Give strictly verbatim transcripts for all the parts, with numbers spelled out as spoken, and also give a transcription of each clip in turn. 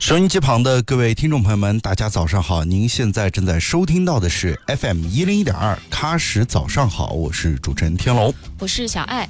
收音机旁的各位听众朋友们，大家早上好！您现在正在收听到的是 F M 一零一点二喀什早上好，我是主持人天龙， 我是小爱。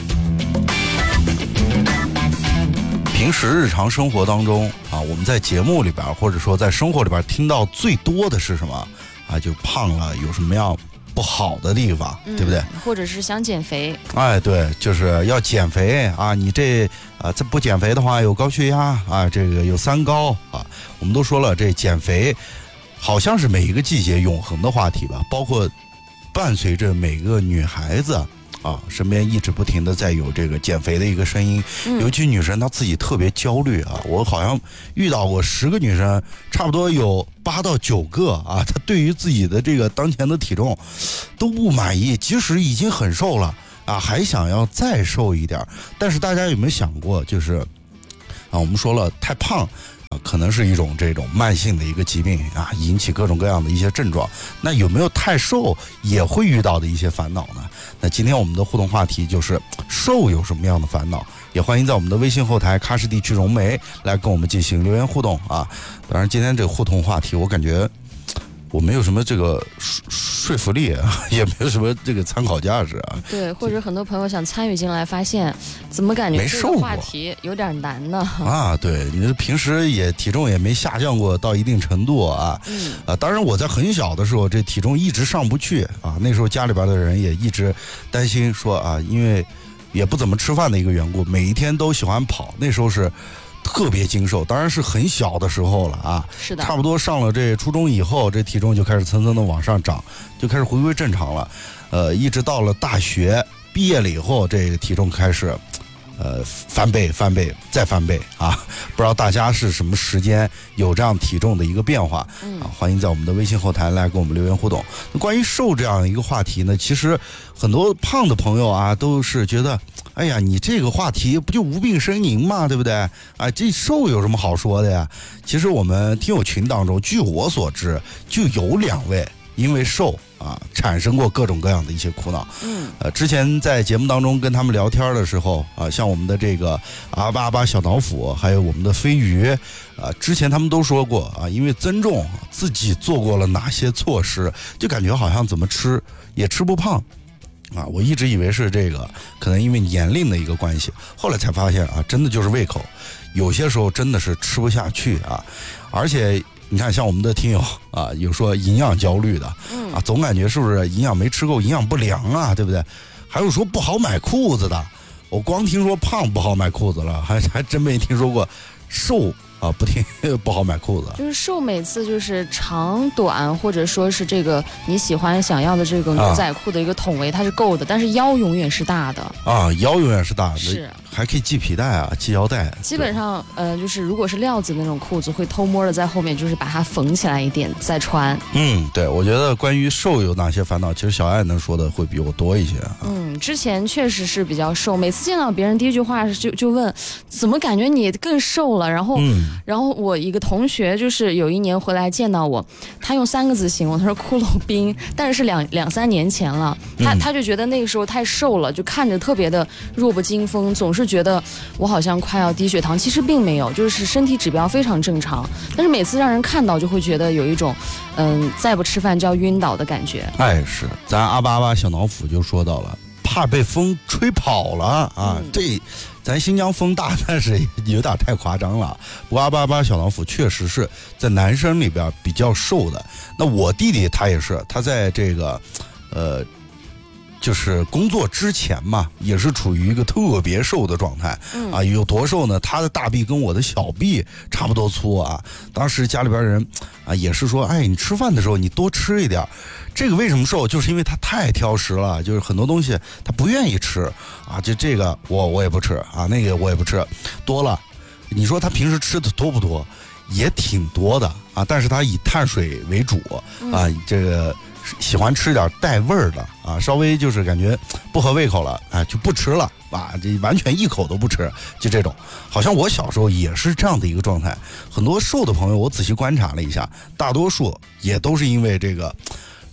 平时日常生活当中啊，我们在节目里边或者说在生活里边听到最多的是什么啊？就胖了有什么样不好的地方， 嗯、 对不对？ 或者是想减肥， 哎，对，就是要减肥啊！你这啊，这不减肥的话，有高血压啊，这个有三高啊。我们都说了，这减肥好像是每一个季节永恒的话题吧，包括伴随着每个女孩子啊，身边一直不停的在有这个减肥的一个声音， 嗯、 尤其女生她自己特别焦虑啊。我好像遇到过十个女生，差不多有八到九个啊，她对于自己的这个当前的体重都不满意，即使已经很瘦了啊，还想要再瘦一点。但是大家有没有想过，就是啊，我们说了，太胖可能是一种这种慢性的一个疾病啊，引起各种各样的一些症状。那有没有太瘦也会遇到的一些烦恼呢？那今天我们的互动话题就是瘦有什么样的烦恼？也欢迎在我们的微信后台喀什地区融媒来跟我们进行留言互动啊。当然，今天这个互动话题，我感觉我没有什么这个说服力啊，也没有什么这个参考价值啊。 对，或者很多朋友想参与进来，发现怎么感觉这个话题有点难呢？ 啊，对，你平时也体重也没下降过到一定程度啊。 嗯啊，当然我在很小的时候，这体重一直上不去啊。那时候家里边的人也一直担心说啊，因为也不怎么吃饭的一个缘故，每一天都喜欢跑。那时候是特别精瘦，当然是很小的时候了啊。 是的， 差不多上了这初中以后，这体重就开始蹭蹭的往上涨，就开始回归正常了。呃，一直到了大学毕业了以后，这个体重开始呃翻倍、翻倍再翻倍啊！不知道大家是什么时间有这样体重的一个变化？ 嗯啊，欢迎在我们的微信后台来跟我们留言互动。那关于瘦这样一个话题呢，其实很多胖的朋友啊，都是觉得，哎呀，你这个话题不就无病呻吟嘛，对不对？啊，这瘦有什么好说的呀？其实我们听友群当中，据我所知，就有两位因为瘦啊产生过各种各样的一些苦恼。 嗯， 呃，之前在节目当中跟他们聊天的时候啊，像我们的这个阿巴阿巴小脑斧，还有我们的飞鱼，啊，之前他们都说过啊，因为增重自己做过了哪些措施，就感觉好像怎么吃也吃不胖。啊，我一直以为是这个，可能因为年龄的一个关系，后来才发现啊，真的就是胃口，有些时候真的是吃不下去啊。而且你看，像我们的听友啊，有说营养焦虑的，啊，总感觉是不是营养没吃够，营养不良啊，对不对？还有说不好买裤子的，我光听说胖不好买裤子了，还还真没听说过瘦啊，不听不好买裤子， 就是瘦每次就是长短或者说是这个你喜欢想要的这个牛仔裤的一个筒围它是够的，但是腰永远是大的啊，腰永远是大的， 是还可以系皮带啊，系腰带。 基本上呃，就是如果是料子那种裤子，会偷摸的在后面就是把它缝起来一点再穿。 嗯，对，我觉得关于瘦有哪些烦恼，其实小爱能说的会比我多一些啊。 嗯，之前确实是比较瘦，每次见到别人第一句话是就就问，怎么感觉你更瘦了？然后。嗯然后我一个同学就是有一年回来见到我，他用三个字形容，他说骷髅兵，但是是两两三年前了，他他就觉得那个时候太瘦了，就看着特别的弱不禁风，总是觉得我好像快要低血糖，其实并没有，就是身体指标非常正常，但是每次让人看到就会觉得有一种嗯再不吃饭就要晕倒的感觉。 哎，是，咱阿巴阿巴小脑斧就说到了，怕被风吹跑了啊，嗯、这。咱新疆风大，但是有点太夸张了。不过阿巴阿巴小老虎确实是在男生里边比较瘦的。那我弟弟他也是，他在这个，呃，就是工作之前嘛，也是处于一个特别瘦的状态。嗯、啊，有多瘦呢？他的大臂跟我的小臂差不多粗啊。当时家里边人啊也是说，哎，你吃饭的时候你多吃一点。这个为什么瘦？就是因为他太挑食了，就是很多东西他不愿意吃啊，就这个我我也不吃啊，那个我也不吃，多了，你说他平时吃的多不多？也挺多的啊，但是他以碳水为主啊，这个喜欢吃点带味儿的啊，稍微就是感觉不合胃口了啊，就不吃了啊，这完全一口都不吃，就这种。好像我小时候也是这样的一个状态，很多瘦的朋友，我仔细观察了一下，大多数也都是因为这个。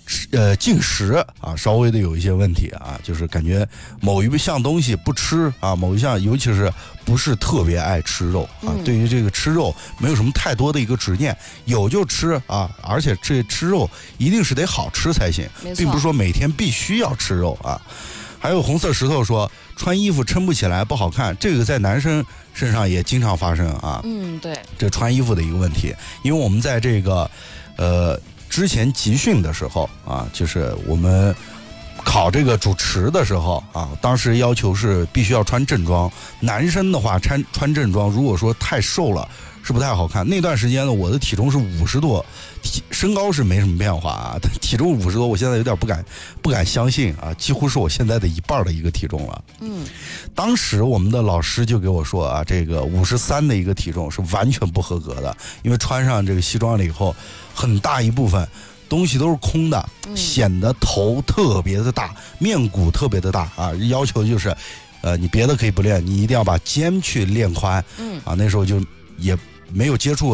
呃进食啊稍微的有一些问题啊，就是感觉某一项东西不吃啊，某一项尤其是不是特别爱吃肉啊， 嗯、 对于这个吃肉没有什么太多的一个执念，有就吃啊，而且这吃肉一定是得好吃才行，并不是说每天必须要吃肉啊。还有红色石头说穿衣服撑不起来不好看，这个在男生身上也经常发生啊。 嗯，对， 这穿衣服的一个问题，因为我们在这个呃之前集训的时候啊，就是我们考这个主持的时候啊，当时要求是必须要穿正装，男生的话穿穿正装，如果说太瘦了是不太好看。那段时间呢，我的体重是五十多，体身高是没什么变化啊，体重五十多，我现在有点不敢不敢相信啊，几乎是我现在的一半的一个体重了。 嗯， 当时我们的老师就给我说啊，这个五十三的一个体重是完全不合格的，因为穿上这个西装了以后，很大一部分东西都是空的，显得头特别的大，面骨特别的大啊，要求就是，呃，你别的可以不练，你一定要把肩去练宽。嗯，啊，那时候就也没有接触